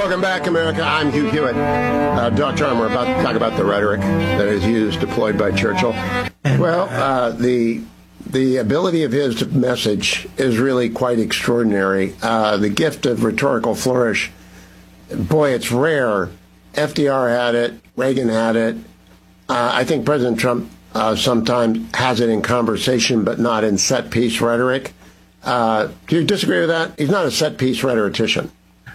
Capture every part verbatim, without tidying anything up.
Welcome back, America. I'm Hugh Hewitt. Uh, Doctor Arm, we're about to talk about the rhetoric that is used, deployed by Churchill. Well, uh, the the ability of his message is really quite extraordinary. Uh, the gift of rhetorical flourish, boy, it's rare. F D R had it. Reagan had it. Uh, I think President Trump uh, sometimes has it in conversation, but not in set-piece rhetoric. Uh, do you disagree with that? He's not a set-piece rhetorician.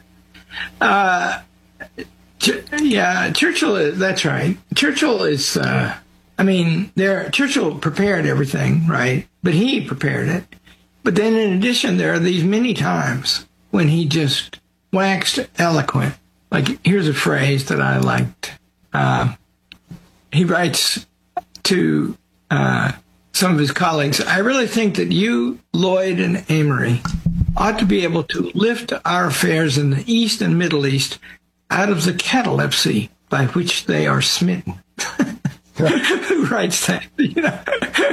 Uh, Ch- yeah, Churchill, is, that's right. Churchill is, uh, I mean, there. Churchill prepared everything, right? But he prepared it. But then in addition, there are these many times when he just waxed eloquent. Like, here's a phrase that I liked. Uh, he writes to uh, some of his colleagues, I really think that you, Lloyd, and Amory ought to be able to lift our affairs in the East and Middle East out of the catalepsy by which they are smitten. Who writes that? You know?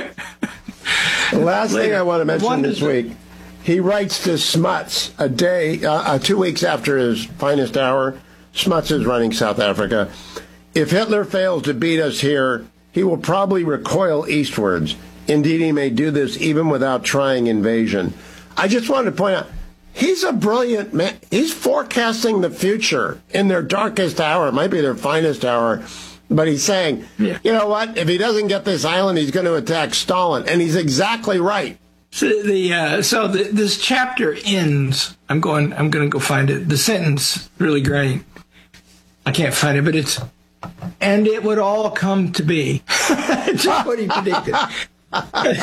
The last thing I want to mention this week, he writes to Smuts a day, uh, uh, two weeks after his finest hour. Smuts is running South Africa. If Hitler fails to beat us here, he will probably recoil eastwards. Indeed, he may do this even without trying invasion. I just wanted to point out, he's a brilliant man. He's forecasting the future in their darkest hour. It might be their finest hour. But he's saying, yeah. you know what? If he doesn't get this island, he's going to attack Stalin. And he's exactly right. So the uh, so the, this chapter ends. I'm going. I'm going to go find it. The sentence really great. I can't find it, but it's and it would all come to be. Just what he predicted. All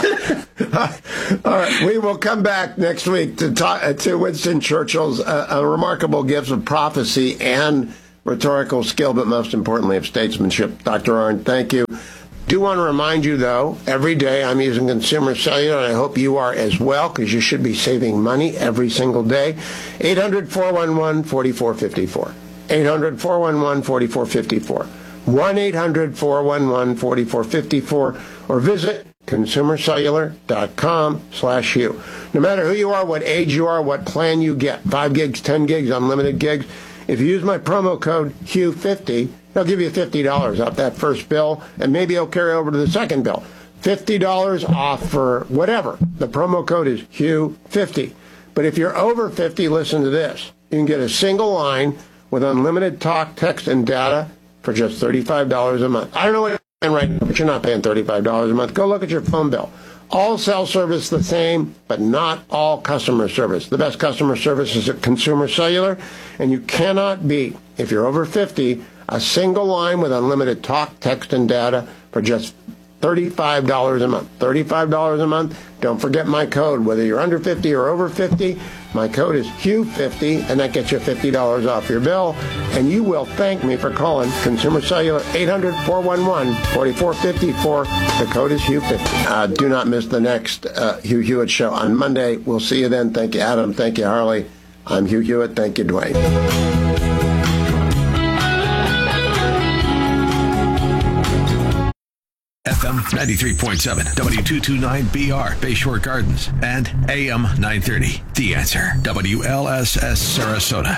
right, we will come back next week to talk uh, to Winston Churchill's uh, a remarkable gifts of prophecy and rhetorical skill, but most importantly of statesmanship. Doctor Arnn, thank you. Do want to remind you, though, every day I'm using Consumer Cellular, and I hope you are as well, because you should be saving money every single day. eight hundred, four one one, four four five four. eight hundred, four one one, four four five four. one eight hundred, four one one, four four five four. Or visit consumer cellular dot com slash Hugh. No matter who you are, what age you are, what plan you get, five gigs, ten gigs, unlimited gigs, if you use my promo code Hugh fifty, they'll give you fifty dollars off that first bill, and maybe it'll carry over to the second bill. fifty dollars off for whatever. The promo code is Hugh fifty. But if you're over fifty, listen to this. You can get a single line with unlimited talk, text, and data for just thirty-five dollars a month. I don't know what right now, but you're not paying thirty-five dollars a month. Go look at your phone bill. All cell service the same, but not all customer service. The best customer service is at Consumer Cellular, and you cannot beat, if you're over fifty, a single line with unlimited talk, text, and data for just thirty-five dollars a month. thirty-five dollars a month. Don't forget my code. Whether you're under fifty or over fifty, my code is Hugh fifty, and that gets you fifty dollars off your bill. And you will thank me for calling Consumer Cellular, eight hundred, four one one, four four five four. The code is Hugh fifty. Uh, do not miss the next uh, Hugh Hewitt show on Monday. We'll see you then. Thank you, Adam. Thank you, Harley. I'm Hugh Hewitt. Thank you, Dwayne. F M ninety-three point seven, W two twenty-nine B R, Bayshore Gardens, and A M nine thirty. The Answer, W L S S Sarasota.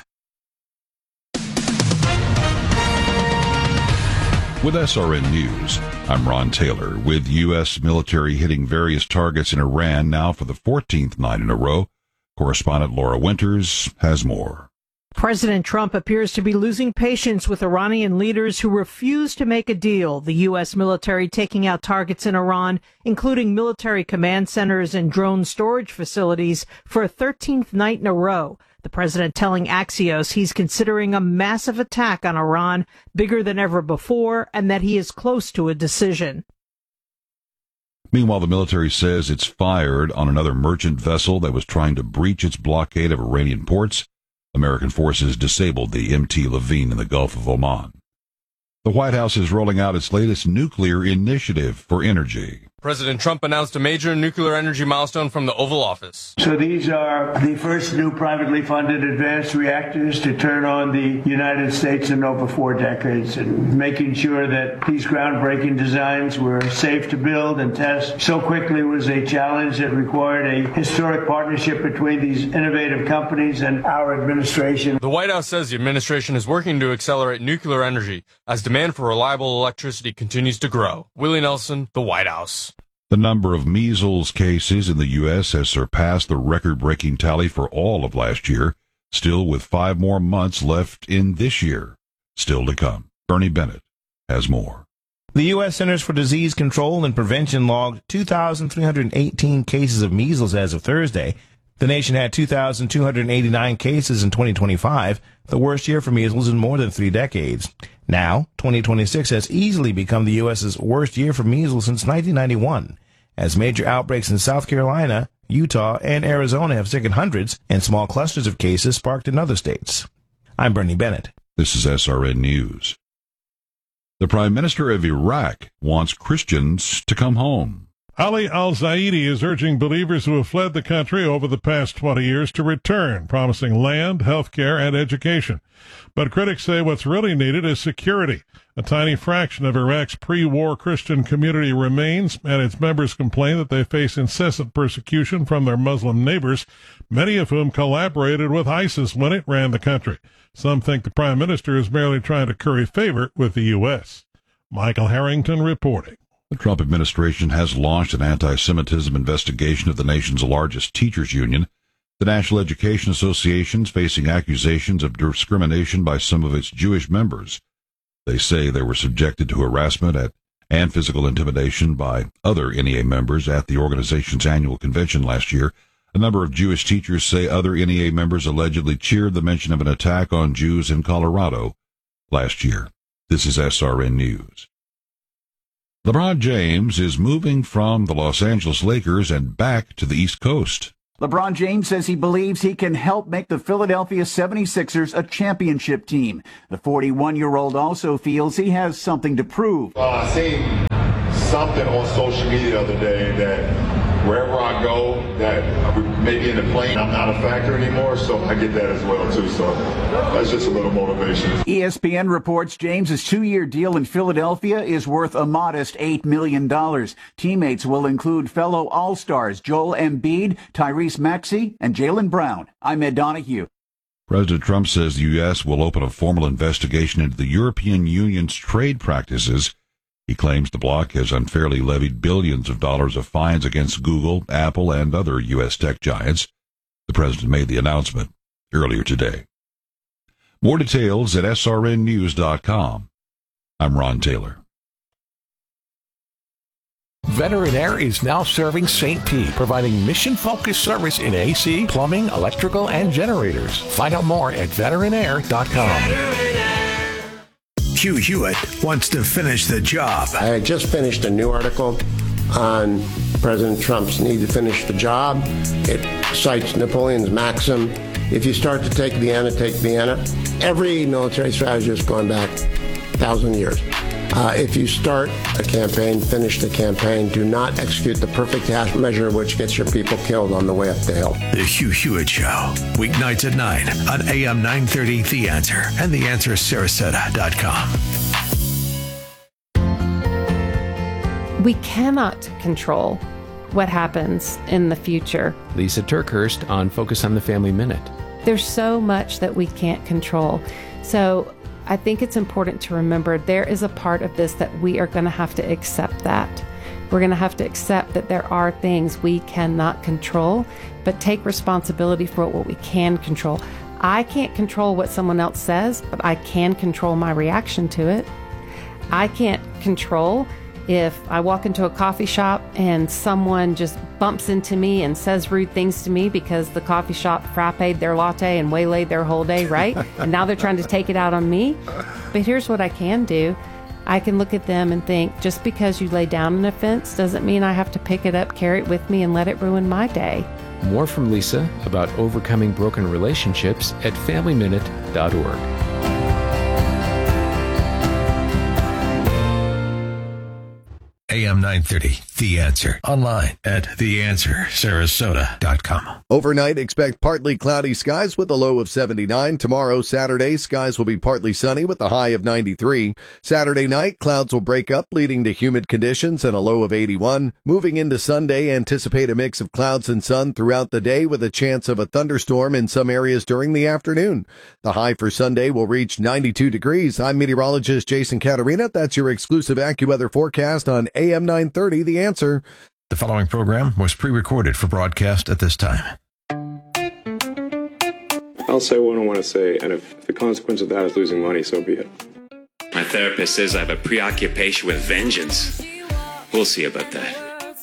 With S R N News, I'm Ron Taylor. With U S military hitting various targets in Iran now for the fourteenth night in a row, correspondent Laura Winters has more. President Trump appears to be losing patience with Iranian leaders who refuse to make a deal. The U S military taking out targets in Iran, including military command centers and drone storage facilities, for a thirteenth night in a row. The president telling Axios he's considering a massive attack on Iran, bigger than ever before, and that he is close to a decision. Meanwhile, the military says it's fired on another merchant vessel that was trying to breach its blockade of Iranian ports. American forces disabled the M T Levine in the Gulf of Oman. The White House is rolling out its latest nuclear initiative for energy. President Trump announced a major nuclear energy milestone from the Oval Office. So these are the first new privately funded advanced reactors to turn on the United States in over four decades, and making sure that these groundbreaking designs were safe to build and test so quickly was a challenge that required a historic partnership between these innovative companies and our administration. The White House says the administration is working to accelerate nuclear energy as demand for reliable electricity continues to grow. Willie Nelson, the White House. The number of measles cases in the U S has surpassed the record-breaking tally for all of last year, still with five more months left in this year. Still to come. Bernie Bennett has more. The U S Centers for Disease Control and Prevention logged two thousand three hundred eighteen cases of measles as of Thursday. The nation had two thousand two hundred eighty-nine cases in twenty twenty-five, the worst year for measles in more than three decades. Now, twenty twenty-six has easily become the U S's worst year for measles since nineteen ninety-one, as major outbreaks in South Carolina, Utah, and Arizona have sickened hundreds, and small clusters of cases sparked in other states. I'm Bernie Bennett. This is S R N News. The Prime Minister of Iraq wants Christians to come home. Ali al-Zaidi is urging believers who have fled the country over the past twenty years to return, promising land, health care, and education. But critics say what's really needed is security. A tiny fraction of Iraq's pre-war Christian community remains, and its members complain that they face incessant persecution from their Muslim neighbors, many of whom collaborated with ISIS when it ran the country. Some think the Prime Minister is merely trying to curry favor with the U S. Michael Harrington reporting. The Trump administration has launched an anti-Semitism investigation of the nation's largest teachers union. The National Education Association is facing accusations of discrimination by some of its Jewish members. They say they were subjected to harassment at, and physical intimidation by other N E A members at the organization's annual convention last year. A number of Jewish teachers say other N E A members allegedly cheered the mention of an attack on Jews in Colorado last year. This is S R N News. LeBron James is moving from the Los Angeles Lakers and back to the East Coast. LeBron James says he believes he can help make the Philadelphia seventy-sixers a championship team. The forty-one-year-old also feels he has something to prove. Well, I seen something on social media the other day that wherever I go, that maybe in the plane, I'm not a factor anymore, so I get that as well, too. So that's just a little motivation. E S P N reports James's two-year deal in Philadelphia is worth a modest eight million dollars. Teammates will include fellow All-Stars Joel Embiid, Tyrese Maxey, and Jaylen Brown. I'm Ed Donahue. President Trump says the U S will open a formal investigation into the European Union's trade practices. He claims the bloc has unfairly levied billions of dollars of fines against Google, Apple, and other U S tech giants. The president made the announcement earlier today. More details at S R N news dot com. I'm Ron Taylor. Veteran Air is now serving Saint Pete, providing mission-focused service in A C, plumbing, electrical, and generators. Find out more at veteran air dot com. Hugh Hewitt wants to finish the job. I just finished a new article on President Trump's need to finish the job. It cites Napoleon's maxim, if you start to take Vienna, take Vienna. Every military strategist going back a thousand years. Uh, if you start a campaign, finish the campaign. Do not execute the perfect half measure, which gets your people killed on the way up the hill. The Hugh Hewitt Show, weeknights at nine on A M nine thirty, The Answer, and the answer sarasota dot com. We cannot control what happens in the future. Lisa Turkhurst on Focus on the Family Minute. There's so much that we can't control. So I think it's important to remember there is a part of this that we are going to have to accept that. We're going to have to accept that there are things we cannot control, but take responsibility for what we can control. I can't control what someone else says, but I can control my reaction to it. I can't control if I walk into a coffee shop and someone just bumps into me and says rude things to me because the coffee shop frapped their latte and waylaid their whole day, right? And now they're trying to take it out on me. But here's what I can do. I can look at them and think, just because you lay down an offense doesn't mean I have to pick it up, carry it with me, and let it ruin my day. More from Lisa about overcoming broken relationships at family minute dot org. A M nine thirty, The Answer. Online at the answer sarasota dot com. Overnight, expect partly cloudy skies with a low of seventy-nine. Tomorrow, Saturday, skies will be partly sunny with a high of ninety-three. Saturday night, clouds will break up, leading to humid conditions and a low of eighty-one. Moving into Sunday, anticipate a mix of clouds and sun throughout the day with a chance of a thunderstorm in some areas during the afternoon. The high for Sunday will reach ninety-two degrees. I'm meteorologist Jason Caterina. That's your exclusive AccuWeather forecast on A M nine thirty, The Answer. The following program was pre-recorded for broadcast at this time. I'll say what I want to say, and if the consequence of that is losing money, so be it. My therapist says I have a preoccupation with vengeance. We'll see about that.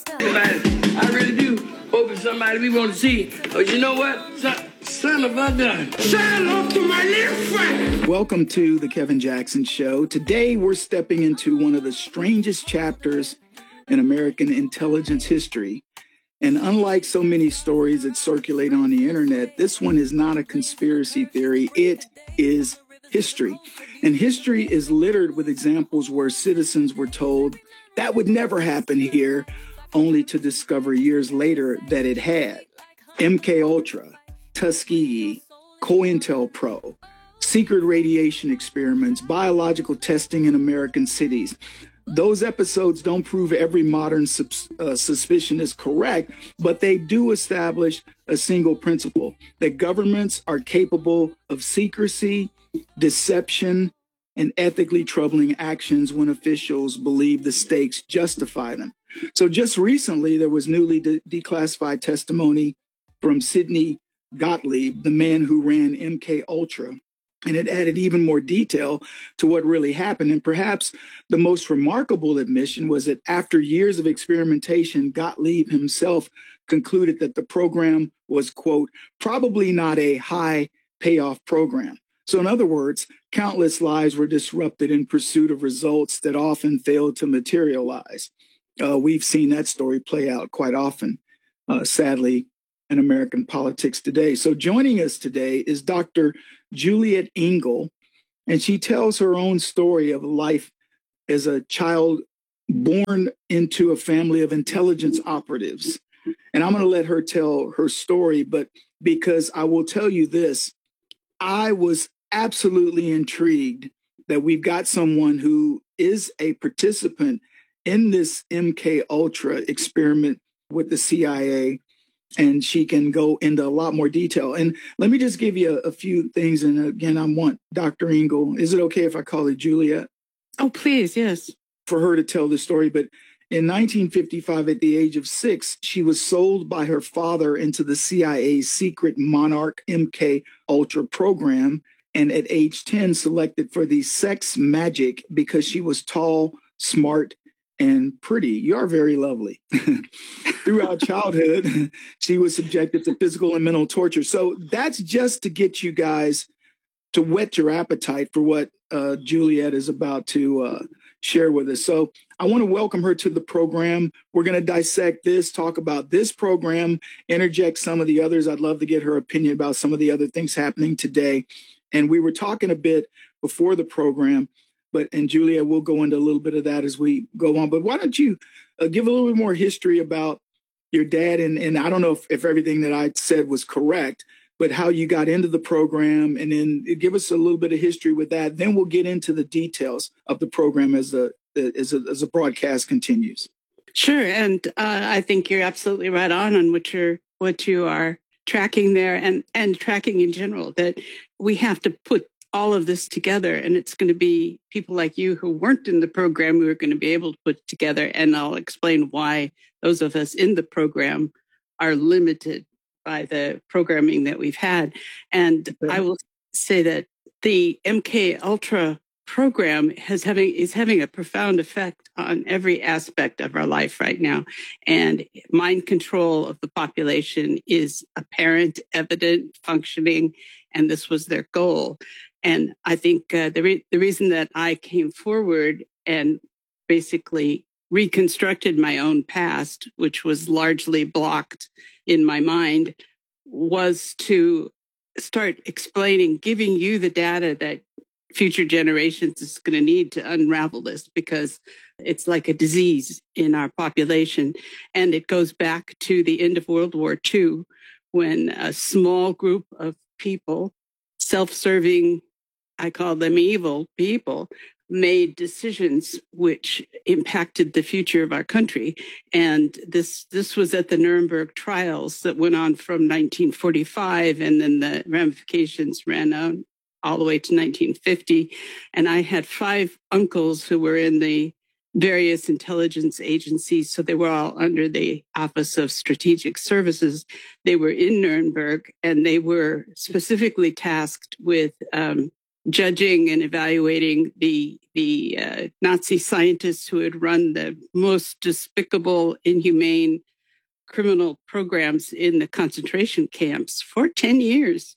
I really do hope it's somebody we want to see. Oh, you know what? Son, son of a gun. Sign off to my little friend. Welcome to the Kevin Jackson Show. Today, we're stepping into one of the strangest chapters in American intelligence history. And unlike so many stories that circulate on the internet, this one is not a conspiracy theory. It is history. And history is littered with examples where citizens were told that would never happen here, only to discover years later that it had. M K Ultra, Tuskegee, COINTELPRO, secret radiation experiments, biological testing in American cities. Those episodes don't prove every modern sus- uh, suspicion is correct, but they do establish a single principle, that governments are capable of secrecy, deception, and ethically troubling actions when officials believe the stakes justify them. So just recently, there was newly de- declassified testimony from Sidney Gottlieb, the man who ran M K Ultra. And it added even more detail to what really happened. And perhaps the most remarkable admission was that after years of experimentation, Gottlieb himself concluded that the program was, quote, probably not a high payoff program. So in other words, countless lives were disrupted in pursuit of results that often failed to materialize. Uh, we've seen that story play out quite often, uh, sadly, in American politics today. So joining us today is Doctor Juliet Engel, and she tells her own story of life as a child born into a family of intelligence operatives. And I'm going to let her tell her story, but because I will tell you this, I was absolutely intrigued that we've got someone who is a participant in this M K Ultra experiment with the C I A, and she can go into a lot more detail. And let me just give you a, a few things. And again, I want Doctor Engel, is it okay if I call her Juliet? Oh, please, yes. For her to tell the story. But in nineteen fifty-five, at the age of six, she was sold by her father into the C I A's secret Monarch M K Ultra program. And at age ten, selected for the sex magic because she was tall, smart, and pretty. You are very lovely. Throughout childhood, she was subjected to physical and mental torture. So that's just to get you guys to whet your appetite for what uh, Juliet is about to uh, share with us. So I want to welcome her to the program. We're going to dissect this, talk about this program, interject some of the others. I'd love to get her opinion about some of the other things happening today. And we were talking a bit before the program, but and Julia, we'll go into a little bit of that as we go on. But why don't you uh, give a little bit more history about your dad? And, and I don't know if, if everything that I said was correct, but how you got into the program, and then give us a little bit of history with that. Then we'll get into the details of the program as the as a, as a broadcast continues. Sure, and uh, I think you're absolutely right on on what you're what you are tracking there, and and tracking in general. That we have to put all of this together, and it's going to be people like you who weren't in the program who are going to be able to put it together. And I'll explain why those of us in the program are limited by the programming that we've had. And okay. I will say that the M K Ultra program has having is having a profound effect on every aspect of our life right now. And mind control of the population is apparent, evident, functioning, and this was their goal. And I think uh, the re- the reason that I came forward and basically reconstructed my own past, which was largely blocked in my mind, was to start explaining, giving you the data that future generations is going to need to unravel this, because it's like a disease in our population. And it goes back to the end of World War Two, when a small group of people, self-serving, I call them evil people, made decisions which impacted the future of our country. And this this was at the Nuremberg trials that went on from nineteen forty-five, and then the ramifications ran on all the way to nineteen fifty. And I had five uncles who were in the various intelligence agencies. So they were all under the Office of Strategic Services. They were in Nuremberg, and they were specifically tasked with um, judging and evaluating the the uh, Nazi scientists who had run the most despicable, inhumane criminal programs in the concentration camps for ten years.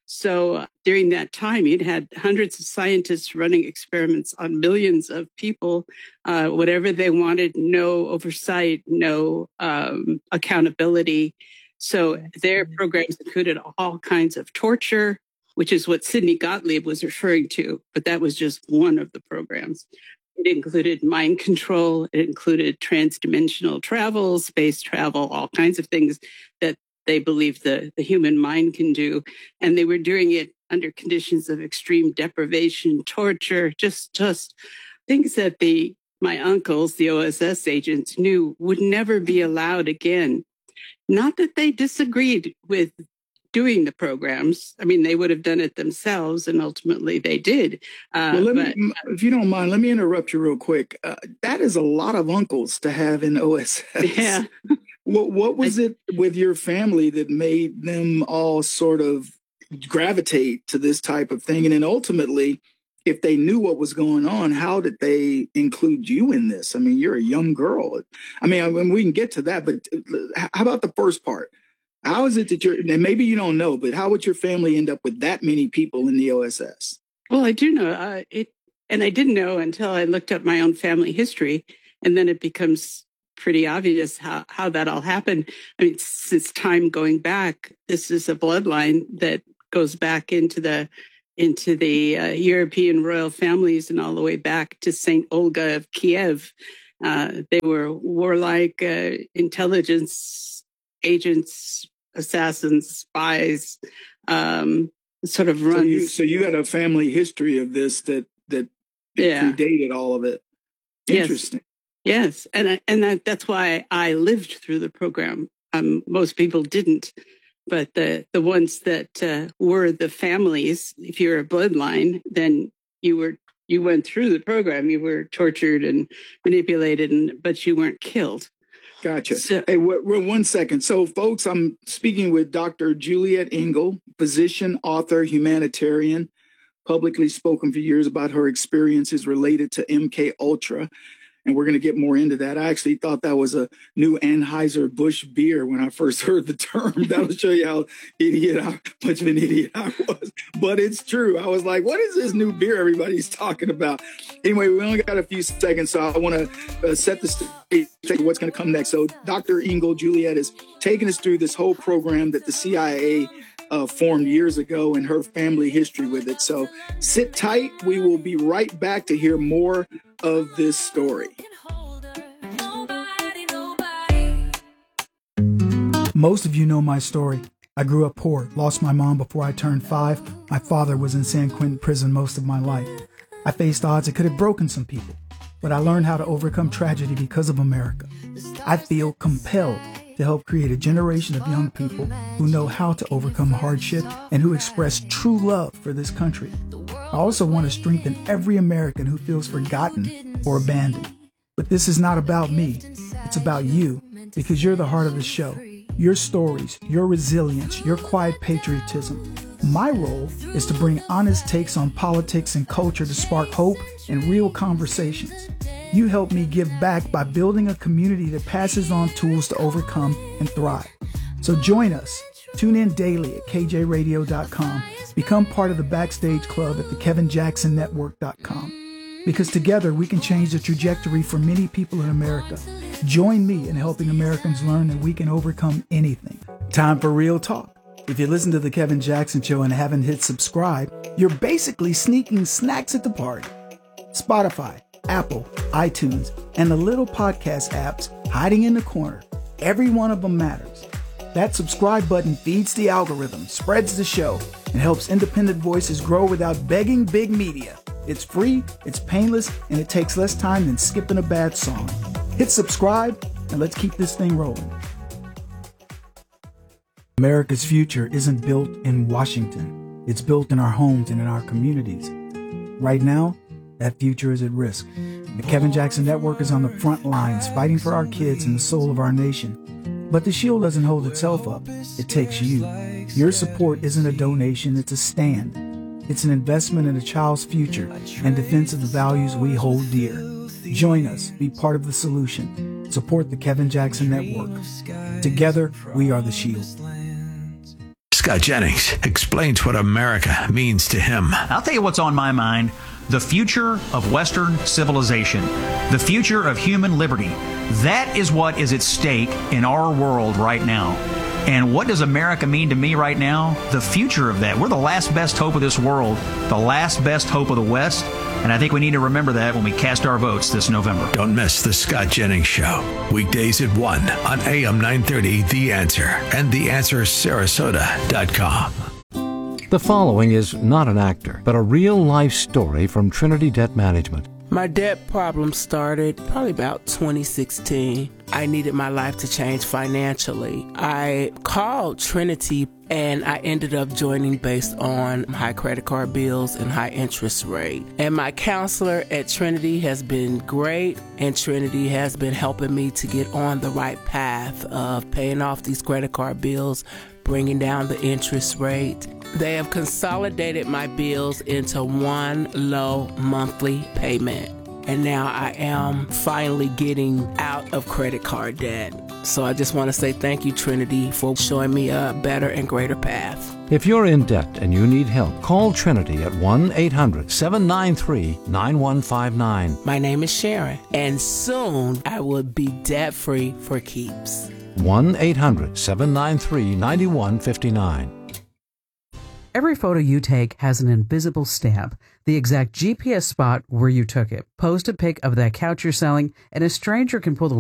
So uh, during that time, you'd had hundreds of scientists running experiments on millions of people, uh, whatever they wanted, no oversight, no um, accountability. So their programs included all kinds of torture, which is what Sidney Gottlieb was referring to, but that was just one of the programs. It included mind control, it included transdimensional travel, space travel, all kinds of things that they believed the, the human mind can do. And they were doing it under conditions of extreme deprivation, torture, just, just things that the my uncles, the O S S agents, knew would never be allowed again. Not that they disagreed with doing the programs. I mean, they would have done it themselves, and ultimately they did. Uh, well, let but, me, if you don't mind, let me interrupt you real quick. Uh, that is a lot of uncles to have in O S S. Yeah. What, what was it with your family that made them all sort of gravitate to this type of thing? And then ultimately, if they knew what was going on, how did they include you in this? I mean, you're a young girl. I mean, I mean we can get to that, but how about the first part? How is it that you're, and maybe you don't know, but how would your family end up with that many people in the O S S? Well, I do know uh, it, and I didn't know until I looked up my own family history, and then it becomes pretty obvious how, how that all happened. I mean, since time going back, this is a bloodline that goes back into the into the uh, European royal families and all the way back to Saint Olga of Kiev. Uh, they were warlike uh, intelligence agents, assassins, spies, um, sort of runs. So you, so you had a family history of this that that yeah. predated all of it. Interesting. Yes. Yes, and I, and that, that's why I lived through the program. Um, most people didn't, but the the ones that uh, were the families, if you're a bloodline, then you were you went through the program. You were tortured and manipulated, and but you weren't killed. Gotcha. So, hey, w- w- one second. So, folks, I'm speaking with Doctor Juliet Engel, physician, author, humanitarian, publicly spoken for years about her experiences related to M K Ultra. And we're going to get more into that. I actually thought that was a new Anheuser-Busch beer when I first heard the term. That'll show you how idiot, how much of an idiot I was. But it's true. I was like, what is this new beer everybody's talking about? Anyway, we only got a few seconds, so I want to uh, set the stage for what's going to come next. So Doctor Engel, Juliet, is taking us through this whole program that the C I A Uh, formed years ago and her family history with it. So sit tight. We will be right back to hear more of this story. Most of you know my story. I grew up poor, lost my mom before I turned five. My father was in San Quentin prison most of my life. I faced odds that could have broken some people, but I learned how to overcome tragedy because of America. I feel compelled to help create a generation of young people who know how to overcome hardship and who express true love for this country. I also want to strengthen every American who feels forgotten or abandoned. But this is not about me. It's about you, because you're the heart of the show. Your stories, your resilience, your quiet patriotism. My role is to bring honest takes on politics and culture to spark hope and real conversations. You help me give back by building a community that passes on tools to overcome and thrive. So join us. Tune in daily at K J radio dot com. Become part of the Backstage Club at the Kevin Jackson Network dot com. Because together we can change the trajectory for many people in America. Join me in helping Americans learn that we can overcome anything. Time for real talk. If you listen to The Kevin Jackson Show and haven't hit subscribe, you're basically sneaking snacks at the party. Spotify, Apple, iTunes, and the little podcast apps hiding in the corner. Every one of them matters. That subscribe button feeds the algorithm, spreads the show, and helps independent voices grow without begging big media. It's free, it's painless, and it takes less time than skipping a bad song. Hit subscribe, and let's keep this thing rolling. America's future isn't built in Washington. It's built in our homes and in our communities. Right now, that future is at risk. The Kevin Jackson Network is on the front lines, fighting for our kids and the soul of our nation. But the shield doesn't hold itself up. It takes you. Your support isn't a donation, it's a stand. It's an investment in a child's future and defense of the values we hold dear. Join us, be part of the solution. Support the Kevin Jackson Network. Together, we are the shield. Scott Jennings explains what America means to him. I'll tell you what's on my mind. The future of Western civilization. The future of human liberty. That is what is at stake in our world right now. And what does America mean to me right now? The future of that. We're the last best hope of this world, the last best hope of the West, and I think we need to remember that when we cast our votes this November. Don't miss the Scott Jennings Show, weekdays at one on A M nine thirty The Answer and the answer sarasota dot com. The following is not an actor, but a real-life story from Trinity Debt Management. My debt problem started probably about twenty sixteen. I needed my life to change financially. I called Trinity and I ended up joining based on high credit card bills and high interest rate. And my counselor at Trinity has been great, and Trinity has been helping me to get on the right path of paying off these credit card bills, bringing down the interest rate. They have consolidated my bills into one low monthly payment. And now I am finally getting out of credit card debt. So I just want to say thank you, Trinity, for showing me a better and greater path. If you're in debt and you need help, call Trinity at one eight hundred seven nine three nine one five nine. My name is Sharon, and soon I will be debt-free for keeps. one eight hundred seven nine three nine one five nine. Every photo you take has an invisible stamp, the exact G P S spot where you took it. Post a pic of that couch you're selling, and a stranger can pull the